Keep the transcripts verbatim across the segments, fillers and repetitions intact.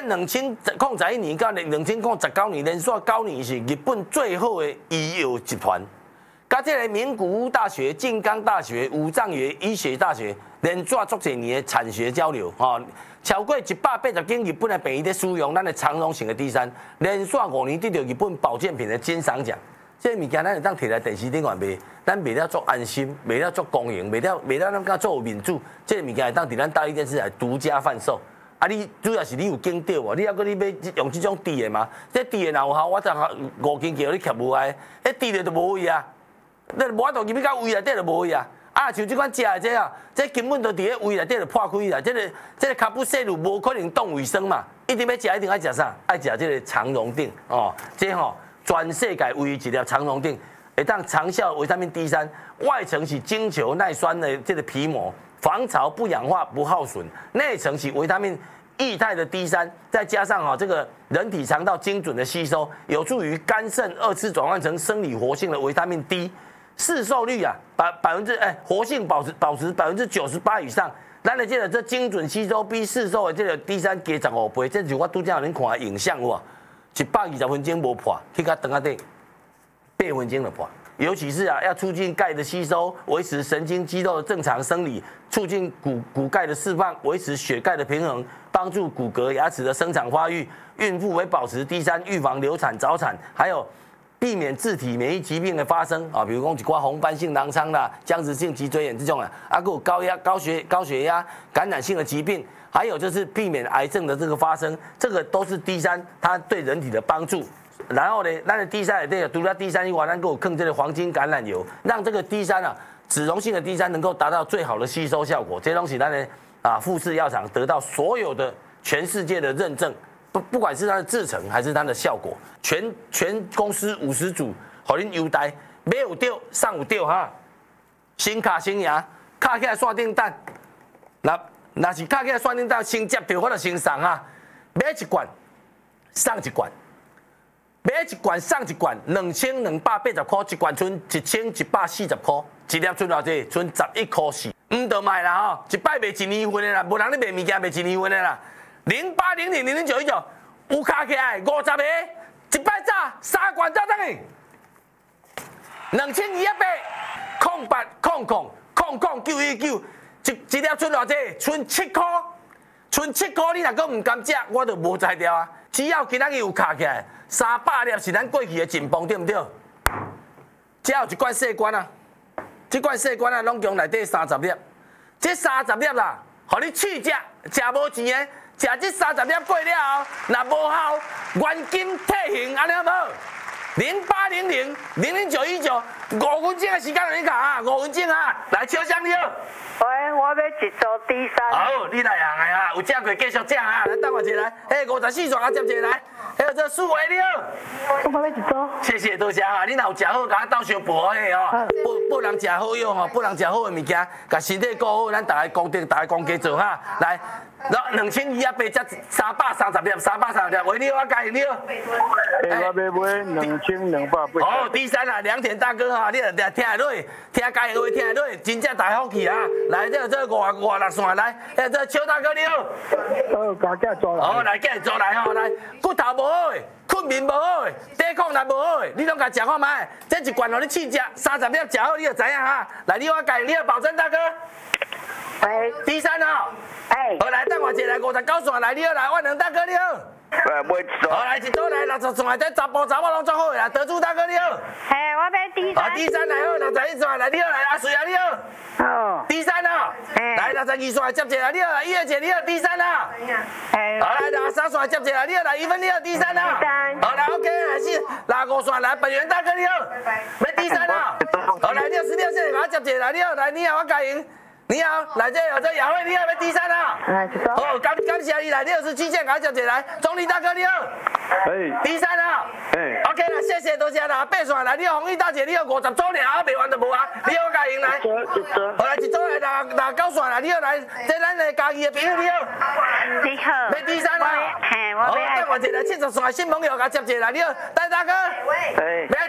咧两千零十一年到两千零十九年连续九年是日本最好的医药集团，甲这个名古屋大学、静冈大学、武藏野医学大学连续足侪年的产学交流，吼、哦，超过一百八十间日本的病院在使用咱的长荣型的 D 三，连续五年得到日本保健品的金赏奖。这物件咱会当摕来电视顶外卖，咱卖了足安心，卖了足公营，卖了卖了咱甲做有民主，这物件会当伫咱大一电视台独家贩售。啊，你主要是你有经调无？你还阁你要用这种低的嘛？这低的若有效，我昨五斤叫你吸无爱，迄低的就无位啊。你无法度入去到胃内底就无位啊。啊，像即款食的这啊，这根本就伫咧胃内底就破开啦。这个这个卡布西鲁无可能当卫生嘛，一定要食，一定爱食啥？爱食这个长荣锭哦，这吼、哦、全世界唯一一粒长荣锭，会当长效维他命 D 三，外层是精球耐酸的这个皮膜。防潮不氧化不耗损，内层是维他命液态的 D 三，再加上哈这个人体肠道精准的吸收，有助于肝肾二次转换成生理活性的维他命 D， 市售率啊百百分之哎活性保持保持百分之九十八以上，咱的这个这精准吸收比市售的这个 D 三加十五倍，这就是我拄则有恁看的影像哇，一百二十分钟无破，去到肠仔底八分钟就破。尤其是啊，要促进钙的吸收，维持神经肌肉的正常生理，促进骨骨钙的释放，维持血钙的平衡，帮助骨骼牙齿的生长发育。孕妇为保持 D 三，预防流产、早产，还有避免自体免疫疾病的发生啊，比如讲一寡红斑性狼疮啦、僵直性脊椎炎这种啊，啊，还有高压、高血高血压、感染性的疾病，还有就是避免癌症的这个发生，这个都是 D 三它对人体的帮助。然后呢，咱的 D 三也除了 D 三以外，咱给我坑这个黄金橄榄油，让这个 D 三啊，脂溶性的 D 三能够达到最好的吸收效果。这些东西咱呢啊，富士药厂得到所有的全世界的认证，不不管是它的制成还是它的效果，全全公司五十组，互恁优待，买有掉，送有掉哈，新卡新牙，卡起来线顶等，那那是卡起来线顶等，先接掉我就先送啊，买一罐送一罐。买一罐送一罐，两千两百八十块，一罐剩一千一百四十块，一粒剩偌济？剩十一块四。唔得卖啦吼，一摆卖一年份的啦，无人咧卖物件卖一年份的啦。零八零零零零九一九，有卡起来五十个，一摆早三罐早等于两千二一八，空八空空空空九一九，一一粒剩偌济？剩七块，剩七块你若阁唔甘食，我就无才调啊。只要今仔日有卡起来。三百粒是咱过去的进步，对不对？只有一罐细罐啊，这罐细罐啊，拢共内底三十粒，这三十粒啦，互你试食，食无钱的，食这三十粒过了后，若无效，原金退形，安尼好无？零八零零零零九一九，五分钟的时间让你讲啊，五分钟啊，来敲响你好。 喂，我要一组 D 三。 好，你来行的啊，有食过继续食啊，来等我一下来，迄五十四串啊，接一下来，还有这数位你好。 我要一组。 谢谢多谢啊，你若有食好，甲我斗相补迄吼，不不能食好药吼，不能食好的物件，甲身体顾好，咱大家功德，大家功课做哈，来。两两千二一八才三百三十粒，三百三十粒，为你我加你哦。 我要买两千两百八。 哦，第三啊，良田大哥哈，你听听下落，听家下话听下落，真正大福气啊！来，这这五五六线来，哎，这邱大哥你好。 哦，家家做来。 哦，来，家做来吼，来，骨头无好诶，困眠无好诶，抵抗力无好诶，你拢甲食看卖，这一罐互你试食，三十粒食好你就知影哈。来，你我加你的保证大哥。 喂， 第三哦。 哎， 好来，等我一来五十九线来，你好来，万能大哥你好。 来买一组。 好来，一组来六十线，这查甫查某拢做好啦，德珠大哥你好。 嘿，我要 D 三。 啊，第三来好，六十一线来，你好来，阿水啊你好。 哦。 第三哦。来六十二线接一来，你好来，一二姐你好，第三啊。 哎。 好来，六十三线接一来，你好来，一分你好，第三啊。 第三。 好来 OK， 来是六五线来，本源大哥你好。要第三啊。好来，六十六线给我接一来，你好来，你好我加赢。你好，来这有这雅慧，你好，要第三啊。 来，知道。 哦，感感谢你来，六十七线，赶快接起来。钟离大哥你好。 哎。 第三啊。哎。OK 啦，谢谢多谢啦，八线来，你好，红玉大姐，你好，五十组尔啊，未完就无啊，你好，嘉莹来。 一组。 好来，一组来，六六九线来，你好来，这咱的家己的朋友你好。 你好。 要第三啊。 嘿，我好， 要。 等我一来，七十线新朋友，甲接起来，你好，戴大哥。 哎。 要第三啊。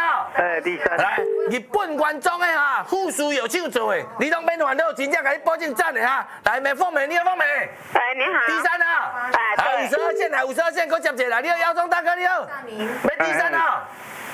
啊！ 哎，第三。 来，日本原装的哈，富士有手做的，你拢免烦恼，真正给你保证赞的哈。来，美凤美，你好，凤美。 哎，你好。 第三啊， 哎， 来五十二线，来五十二线，给我接一个来，你好，姚忠大哥，你好。要第三啊。